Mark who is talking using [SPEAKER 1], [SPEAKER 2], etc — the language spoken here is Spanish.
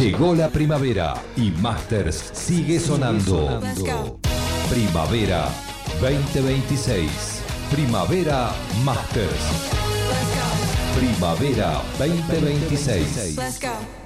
[SPEAKER 1] Llegó la primavera y Masters sigue sonando. Primavera 2026. Primavera Masters. Primavera 2026.